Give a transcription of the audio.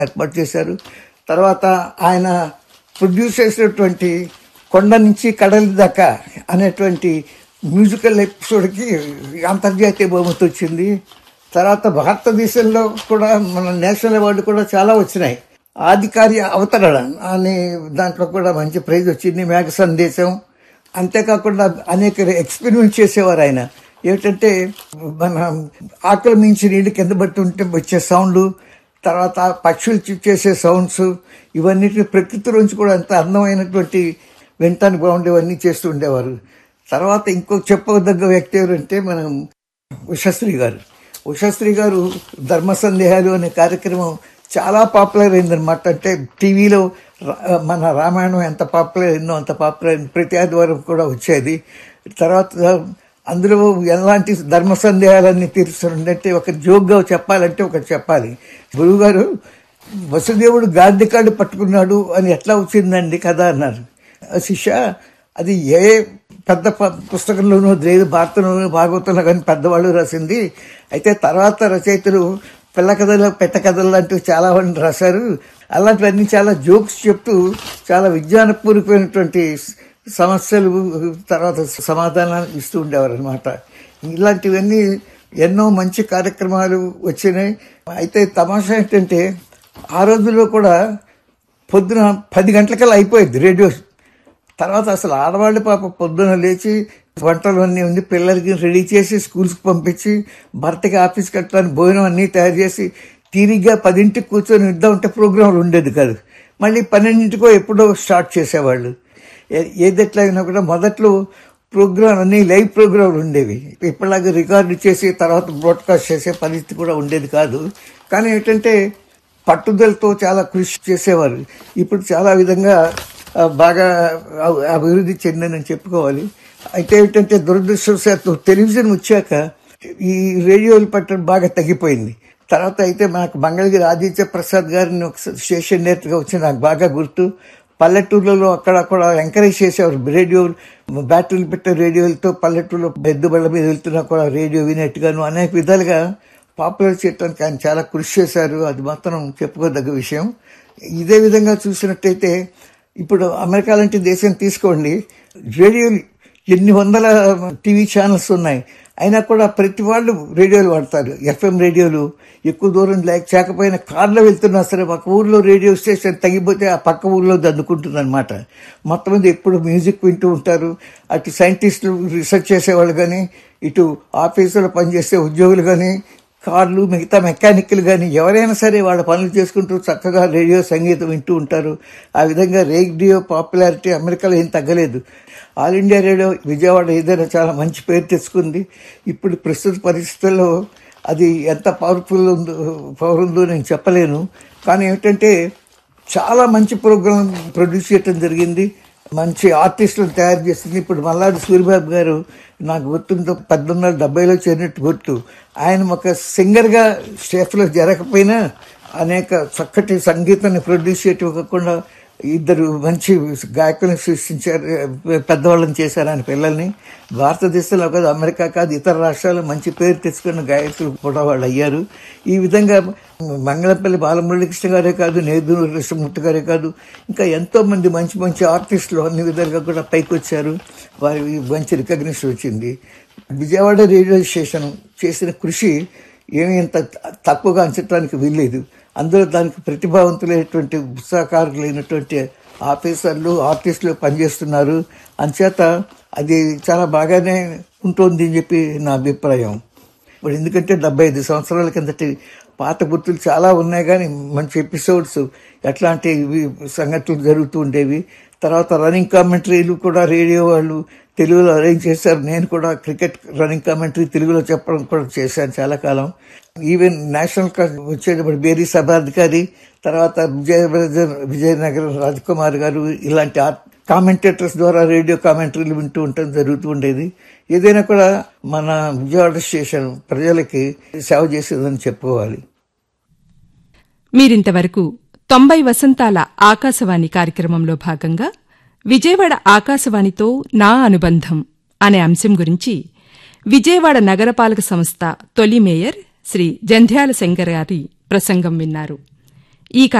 ఏర్పాటు చేశారు. తర్వాత ఆయన ప్రొడ్యూస్ చేసినటువంటి కొండ నుంచి కడలి దాకా అనేటువంటి మ్యూజికల్ ఎపిసోడ్కి అంతర్జాతీయ బహుమతి వచ్చింది. తర్వాత భారతదేశంలో కూడా మన నేషనల్ అవార్డు కూడా చాలా వచ్చినాయి. ఆధికారిక అవతరణ అనే దాంట్లో కూడా మంచి ప్రైజ్ వచ్చింది, మేఘ సందేశం. అంతేకాకుండా అనేక ఎక్స్పెరిమెంట్ చేసేవారు ఆయన. ఏమిటంటే మన ఆకలి మించి నీళ్ళు కింద పట్టి ఉంటే వచ్చే సౌండ్, తర్వాత పక్షులు చేసే సౌండ్స్, ఇవన్నిటిని ప్రకృతిలోంచి కూడా ఎంత అందమైనటువంటి వినటానికి బాగుండేవన్నీ చేస్తూ ఉండేవారు. తర్వాత ఇంకో చెప్పదగ్గ వ్యక్తి ఎవరంటే మనం ఉషశ్రీ గారు. ఉషశ్రీ గారు ధర్మ సందేహాలు అనే కార్యక్రమం చాలా పాపులర్ అయిందనమాట. అంటే టీవీలో మన రామాయణం ఎంత పాపులర్ అయిందో అంత పాపులర్ అయింది. ప్రతి ఆదివారం కూడా వచ్చేది. తర్వాత అందులో ఎలాంటి ధర్మ సందేహాలన్నీ తీరుస్తుందంటే ఒక జోక్గా చెప్పాలంటే ఒకటి చెప్పాలి. గురువు గారు వసుదేవుడు గాంధీ కార్డు పట్టుకున్నాడు అని ఎట్లా వచ్చిందండి కదా అన్నారు. శిష్య, అది ఏ పెద్ద పుస్తకంలోనూ లేదు, భారతంలోనూ భాగవతంలో కానీ పెద్దవాళ్ళు రాసింది. అయితే తర్వాత రచయితలు పిల్ల కథలు పెట్ట కథలు లాంటివి చాలా మంది రాశారు. అలాంటివన్నీ చాలా జోక్స్ చెప్తూ చాలా విజ్ఞానపూర్వకమైనటువంటి సమస్యలు తర్వాత సమాధానాలు ఇస్తూ ఉండేవారు అనమాట. ఇలాంటివన్నీ ఎన్నో మంచి కార్యక్రమాలు వచ్చినాయి. అయితే తమాషా ఏంటంటే ఆ రోజుల్లో కూడా పొద్దున 10 గంటలకల్లా అయిపోయింది రేడియో. తర్వాత అసలు ఆడవాళ్ళు పాప పొద్దున లేచి వంటలు అన్నీ ఉంది, పిల్లలకి రెడీ చేసి స్కూల్స్కి పంపించి భర్తకి ఆఫీస్కి వెళ్ళడానికి భోజనం అన్నీ తయారు చేసి తీరిగ్గా 10ంటికి కూర్చొని ఇద్దామంటే ప్రోగ్రాంలు ఉండేది కాదు. మళ్ళీ 12ంటికో ఎప్పుడో స్టార్ట్ చేసేవాళ్ళు. ఏదెట్లా అయినా కూడా మొదట్లో ప్రోగ్రాం అన్నీ లైవ్ ప్రోగ్రాంలు ఉండేవి. ఇప్పటిలాగా రికార్డు చేసి తర్వాత బ్రాడ్కాస్ట్ చేసే పరిస్థితి కూడా ఉండేది కాదు. కానీ ఏంటంటే పట్టుదలతో చాలా కృషి చేసేవారు. ఇప్పుడు చాలా విధంగా బాగా అభివృద్ధి చెందని చెప్పుకోవాలి. అయితే ఏంటంటే దురదృష్టవశాత్తు టెలివిజన్ వచ్చాక ఈ రేడియోలు పట్టడం బాగా తగ్గిపోయింది. తర్వాత అయితే మనకు మంగళగిరి ఆదిత్య ప్రసాద్ గారిని ఒక స్టేషన్ డైరెక్టర్గా వచ్చి నాకు బాగా గుర్తు. పల్లెటూర్లలో అక్కడక్కడ ఎంకరేజ్ చేసేవారు. రేడియో బ్యాటరీలు పెట్టే రేడియోలతో పల్లెటూరులో పెద్ద బళ్ళ మీద వెళ్తున్నా కూడా రేడియో వినేట్టుగాను అనేక విధాలుగా పాపులర్ చేయడానికి ఆయన చాలా కృషి చేశారు. అది మాత్రం చెప్పుకోదగ్గ విషయం. ఇదే విధంగా చూసినట్టయితే ఇప్పుడు అమెరికా లాంటి దేశం తీసుకోండి, రేడియోలు ఎన్ని వందల టీవీ ఛానల్స్ ఉన్నాయి. అయినా కూడా ప్రతి వాళ్ళు రేడియోలు వాడతారు. ఎఫ్ఎం రేడియోలు ఎక్కువ దూరం లేకపోయినా కార్లో వెళ్తున్నా సరే ఒక ఊర్లో రేడియో స్టేషన్ తగ్గిపోతే ఆ పక్క ఊర్లో అందుకుంటుంది అనమాట. మొత్తం మీద ఎప్పుడు మ్యూజిక్ వింటూ ఉంటారు. అటు సైంటిస్టులు రీసెర్చ్ చేసేవాళ్ళు కానీ, ఇటు ఆఫీసులో పనిచేసే ఉద్యోగులు కానీ, కార్లు మిగతా మెకానిక్లు కానీ ఎవరైనా సరే వాళ్ళ పనులు చేసుకుంటూ చక్కగా రేడియో సంగీతం వింటూ ఉంటారు. ఆ విధంగా రేడియో పాపులారిటీ అమెరికాలో ఏం తగ్గలేదు. ఆల్ ఇండియా రేడియో విజయవాడ ఏదైనా చాలా మంచి పేరు తెచ్చుకుంది. ఇప్పుడు ప్రస్తుత పరిస్థితుల్లో అది ఎంత పవర్ ఉందో నేను చెప్పలేను. కానీ ఏమిటంటే చాలా మంచి ప్రోగ్రాం ప్రొడ్యూస్ చేయడం జరిగింది. మంచి ఆర్టిస్టులను తయారు చేసింది. ఇప్పుడు మల్లాడి సూరిబాబు గారు నాకు గుర్తుందో 1970లో చేరినట్టు గుర్తు. ఆయన ఒక సింగర్గా స్టేఫ్లో జరగకపోయినా అనేక చక్కటి సంగీతాన్ని ప్రొడ్యూస్ చేయటం కాకుండా ఇద్దరు మంచి గాయకులను సృష్టించారు, పెద్దవాళ్ళని చేశారు ఆయన పిల్లల్ని. భారతదేశంలో కాదు, అమెరికా కాదు, ఇతర రాష్ట్రాల్లో మంచి పేరు తెచ్చుకున్న గాయకులు కూడా వాళ్ళు అయ్యారు. ఈ విధంగా మంగళంపల్లి బాలమురళీకృష్ణ గారే కాదు, నేదునూరి కృష్ణమూర్తి గారే కాదు, ఇంకా ఎంతో మంది మంచి మంచి ఆర్టిస్టులు అన్ని విధాలుగా కూడా పైకి వచ్చారు. వారికి మంచి రికగ్నిషన్ వచ్చింది. విజయవాడ రేడియో స్టేషన్ చేసిన కృషి ఏమీ ఇంత తక్కువగా అంచడానికి వీల్లేదు. అందులో దానికి ప్రతిభావంతులైనటువంటి ఉత్సాహకారులైనటువంటి ఆఫీసర్లు ఆర్టిస్టులు పనిచేస్తున్నారు. అంచేత అది చాలా బాగానే ఉంటుంది అని చెప్పి నా అభిప్రాయం. ఇప్పుడు ఎందుకంటే 75 సంవత్సరాల కిందటి పాత గుర్తులు చాలా ఉన్నాయి, కానీ మంచి ఎపిసోడ్స్ ఎట్లాంటి సంగతులు జరుగుతూ ఉండేవి. తర్వాత రన్నింగ్ కామెంటరీలు కూడా రేడియో వాళ్ళు తెలుగులో అరేంజ్ చేశారు. నేను కూడా క్రికెట్ రన్నింగ్ కామెంటరీ తెలుగులో చెప్పడం కూడా చేశాను చాలా కాలం. ఈవెన్ నేషనల్ వచ్చేటప్పుడు బేరీ సభాధికారి, తర్వాత విజయనగరం రాజ్కుమార్ గారు ఇలాంటి కామెంటేటర్స్ ద్వారా రేడియో కామెంటరీలు వింటూ ఉండటం జరుగుతూ ఉండేది. ఏదైనా కూడా మన విజయవాడ స్టేషన్ ప్రజలకి సేవ చేసేదని చెప్పుకోవాలి. మీరింతవరకు 90 వసంతాల ఆకాశవాణి కార్యక్రమంలో భాగంగా విజయవాడ ఆకాశవాణితో నా అనుబంధం అనే అంశం గురించి విజయవాడ నగరపాలక సంస్థ తొలి మేయర్ శ్రీ జంధ్యాల శంకర్ గారి ప్రసంగం విన్నారు. ఈ